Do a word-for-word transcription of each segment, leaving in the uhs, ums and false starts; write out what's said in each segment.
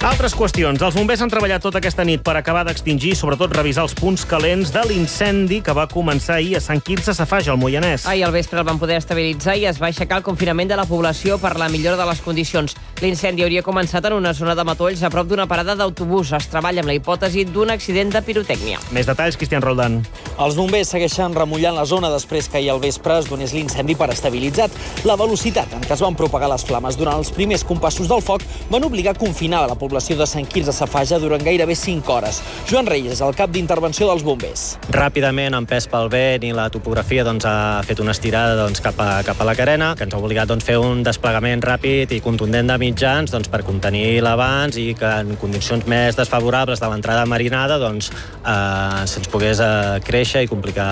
Altres qüestions. Els bombers han treballat tota aquesta nit per acabar d'extingir i sobretot revisar els punts calents de l'incendi que va començar ahir a Sant Quirze Safaja, al Moianès. Ahir al vespre el van poder estabilitzar i es va aixecar el confinament de la població per la millora de les condicions. L'incendi hauria començat en una zona de matolls a prop d'una parada d'autobús. Es treballa amb la hipòtesi d'un accident de pirotècnia. Més detalls, Cristian Roldán. Els bombers segueixen remullant la zona després que ahir al vespre es donés l'incendi per estabilitzat. La velocitat en què es van propagar les flames durant els primers compassos del foc van obligar a confinar la població de Sant Quirze Safaja durant gairebé cinc hores. Joan Reyes, el cap d'intervenció dels bombers. Ràpidament, empès pel vent i la topografia, doncs, ha fet una estirada doncs, cap, a, cap a la carena, que ens ha obligat a doncs, fer un desplegament ràpid i contundent de mitjans doncs, per contenir l'avanç i que en condicions més desfavorables de l'entrada marinada doncs, eh, se'ns pogués eh, créixer i complicar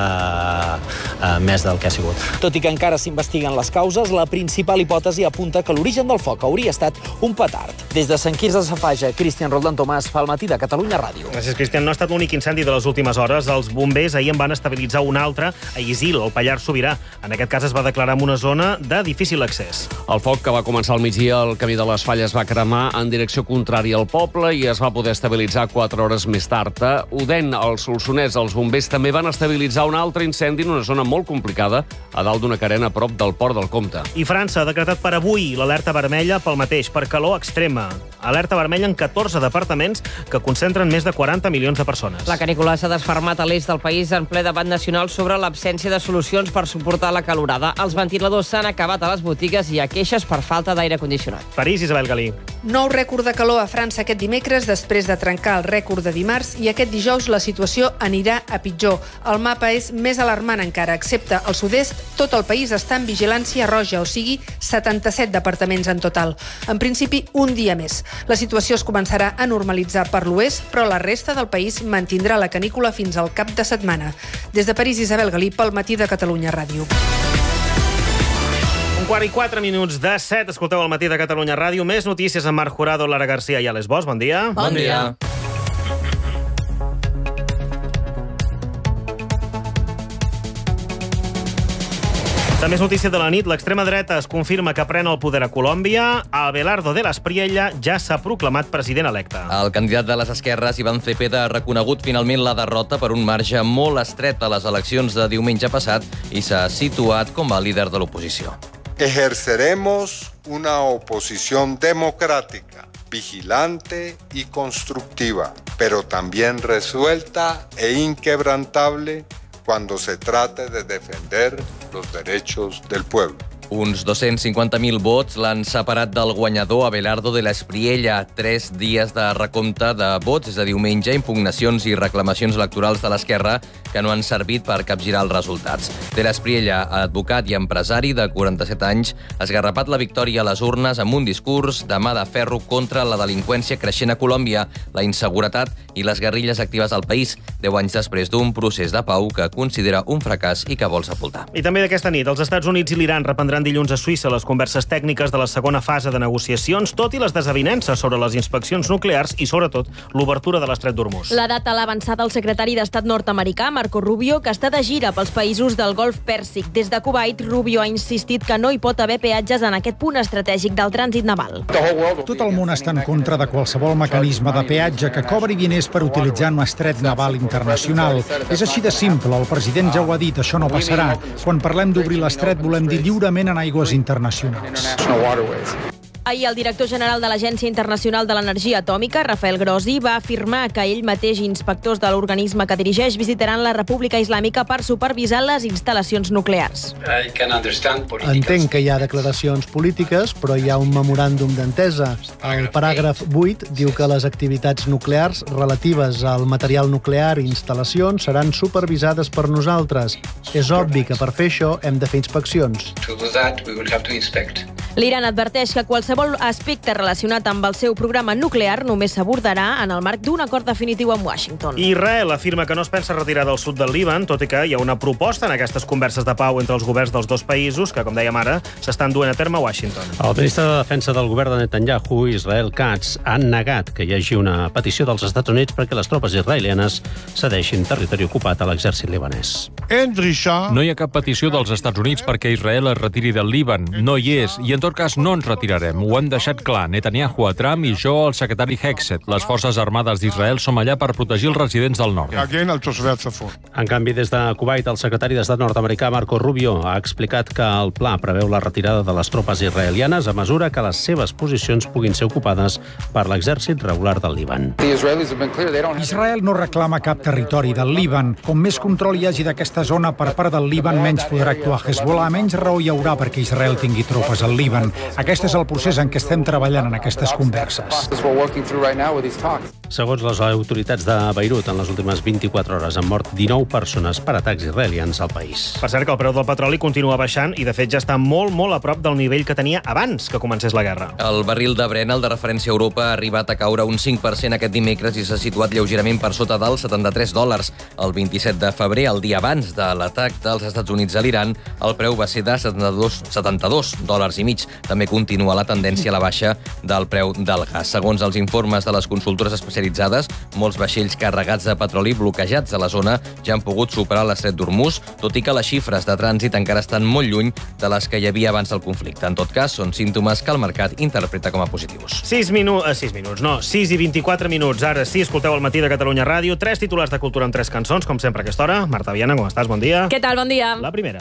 eh, més del que ha sigut. Tot i que encara s'investiguen les causes, la principal hipòtesi apunta que l'origen del foc hauria estat un petard. Des de Sant Quirze Safaja, Cristian Roldán Tomàs fa el matí de Catalunya Ràdio. Gràcies, Cristian. No ha estat l'únic incendi de les últimes hores. Els bombers ahir en van estabilitzar un altre a Isil, al Pallars Sobirà. En aquest cas es va declarar en una zona de difícil accés. El foc, que va començar al migdia al camí de les Falles, va cremar en direcció contrària al poble i es va poder estabilitzar quatre hores més tard. A Odèn, al Solsonès, els bombers també van estabilitzar un altre incendi en una zona molt complicada a dalt d'una carena a prop del Port del Comte. I França ha decretat per avui l'alerta vermella pel mateix, per calor extrema. Alerta vermella en catorze departaments que concentren més de quaranta milions de persones. La canícula s'ha desfermat a l'est del país en ple debat nacional sobre l'absència de solucions per suportar la calorada. Els ventiladors s'han acabat a les botigues i hi ha queixes per falta d'aire condicionat. París, Isabel Galí. Nou rècord de calor a França aquest dimecres després de trencar el rècord de dimarts i aquest dijous la situació anirà a pitjor. El mapa és més alarmant encara. Excepte al sud-est, tot el país està en vigilància roja, o sigui, setanta-set departaments en total. En principi, un dia més. La situació es començarà a normalitzar per l'oest, però la resta del país mantindrà la canícula fins al cap de setmana. Des de París, Isabel Galí, pel matí de Catalunya Ràdio. Un quart i quatre minuts de set. Escolteu el matí de Catalunya Ràdio. Més notícies amb Marc Jurado, Lara Garcia i Àlex Bosch. Bon dia. Bon dia. La més notícia de la nit, l'extrema dreta es confirma que pren el poder a Colòmbia. Abelardo de la Espriella ja s'ha proclamat president electe. El candidat de les esquerres, Iván Cepeda, ha reconegut finalment la derrota per un marge molt estret a les eleccions de diumenge passat i s'ha situat com a líder de l'oposició. Ejerceremos una oposición democrática, vigilante y constructiva, pero también resuelta e inquebrantable cuando se trate de defender los derechos del pueblo. Uns dos-cents cinquanta mil vots l'han separat del guanyador Abelardo de la Espriella. Tres dies de recompte de vots, és a diumenge, impugnacions i reclamacions electorals de l'esquerra que no han servit per capgirar els resultats. De la Espriella, advocat i empresari de quaranta-set anys, ha esgarrapat la victòria a les urnes amb un discurs de mà de ferro contra la delinqüència creixent a Colòmbia, la inseguretat i les guerrilles actives al país, deu anys després d'un procés de pau que considera un fracàs i que vol sepultar. I també d'aquesta nit, els Estats Units i l'Iran reprendran dilluns a Suïssa les converses tècniques de la segona fase de negociacions, tot i les desavinences sobre les inspeccions nuclears i, sobretot, l'obertura de l'estret d'Hormuz. La data l'ha avançat el secretari d'Estat nord-americà, Marco Rubio, que està de gira pels països del Golf Pèrsic. Des de Kuwait, Rubio ha insistit que no hi pot haver peatges en aquest punt estratègic del trànsit naval. Tot el món està en contra de qualsevol mecanisme de peatge que cobri diners per utilitzar un estret naval internacional. És així de simple, el president ja ho ha dit, això no passarà. Quan parlem d'obrir l'estret, volem dir lliurement en aigües internacionals. Ahir el director general de l'Agència Internacional de l'Energia Atòmica, Rafael Grossi, va afirmar que ell mateix i inspectors de l'organisme que dirigeix visitaran la República Islàmica per supervisar les instal·lacions nuclears. Entenc que hi ha declaracions polítiques, però hi ha un memoràndum d'entesa. El paràgraf vuit diu que les activitats nuclears relatives al material nuclear i instal·lacions seran supervisades per nosaltres. És obvi que per fer això hem de fer inspeccions. L'Iran adverteix que qualsevol aspecte relacionat amb el seu programa nuclear només s'abordarà en el marc d'un acord definitiu amb Washington. Israel afirma que no es pensa retirar del sud del Líban, tot i que hi ha una proposta en aquestes converses de pau entre els governs dels dos països que, com dèiem ara, s'estan duent a terme a Washington. El ministre de Defensa del govern de Netanyahu, Israel Katz, ha negat que hi hagi una petició dels Estats Units perquè les tropes israelianes cedeixin territori ocupat a l'exèrcit libanès. No hi ha cap petició dels Estats Units perquè Israel es retiri del Líban. No hi és, i en tot cas no ens retirarem. ho hem deixat clar. Netanyahu a Trump i jo al secretari Hexet. Les forces armades d'Israel som allà per protegir els residents del nord. En canvi, des de Kuwait, el secretari d'Estat nord-americà Marco Rubio ha explicat que el pla preveu la retirada de les tropes israelianes a mesura que les seves posicions puguin ser ocupades per l'exèrcit regular del Líban. Israel no reclama cap territori del Líban. Com més control hi hagi d'aquesta zona per part del Líban, menys podrà actuar Hezbollah, menys raó hi haurà perquè Israel tingui tropes al Líban. Aquest és el procés en què estem treballant en aquestes converses. Segons les autoritats de Beirut, en les últimes vint-i-quatre hores han mort dinou persones per atacs israelians al país. Per cert, que el preu del petroli continua baixant i, de fet, ja està molt, molt a prop del nivell que tenia abans que comencés la guerra. El barril de Brent, el de referència a Europa, ha arribat a caure un cinc per cent aquest dimecres i s'ha situat lleugerament per sota dels setanta-tres dòlars. El vint-i-set de febrer, el dia abans de l'atac dels Estats Units a l'Iran, el preu va ser de setanta-dos, setanta-dos dòlars i mig. També continua la tendència a la baixa del preu del gas. Segons els informes de les consultores especialitzades, molts vaixells carregats de petroli bloquejats a la zona ja han pogut superar l'estret d'Hormuz, tot i que les xifres de trànsit encara estan molt lluny de les que hi havia abans del conflicte. En tot cas, són símptomes que el mercat interpreta com a positius. sis minuts, eh, sis minuts, no, sis i vint-i-quatre minuts. Ara sí, escolteu el matí de Catalunya Ràdio. Tres titulars de cultura amb tres cançons, com sempre a aquesta hora. Marta Viana, com estàs? Bon dia. Què tal? Bon dia. La primera.